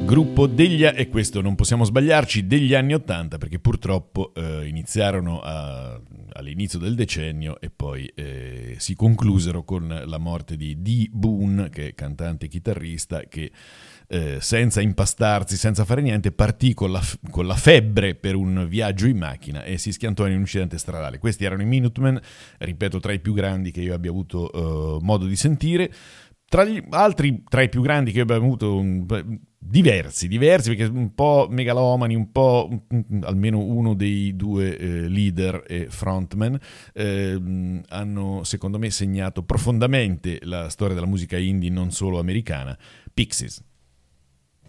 Gruppo e questo non possiamo sbagliarci, degli anni '80, perché purtroppo iniziarono all'inizio del decennio e poi si conclusero con la morte di Dee Boone, che è cantante e chitarrista, che senza impastarsi, senza fare niente, partì con la febbre per un viaggio in macchina e si schiantò in un incidente stradale. Questi erano i Minutemen, ripeto, tra i più grandi che io abbia avuto modo di sentire. Tra gli altri, tra i più grandi che io abbia avuto, diversi, perché un po' megalomani, un po' almeno uno dei due leader e frontman hanno secondo me segnato profondamente la storia della musica indie non solo americana. Pixies.